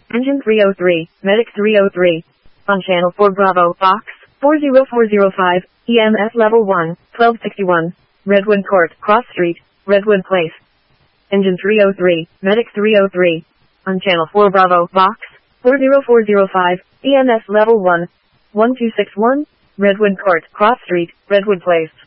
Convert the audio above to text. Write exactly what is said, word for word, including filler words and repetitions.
Engine three oh three, Medic three oh three. On Channel four Bravo, Box, four zero four zero five, E M S Level one, twelve sixty-one. Redwood Court, Cross Street, Redwood Place. Engine three oh three, Medic three oh three. On Channel four Bravo, Box, four zero four zero five, E M S Level one, one two six one. Redwood Court, Cross Street, Redwood Place.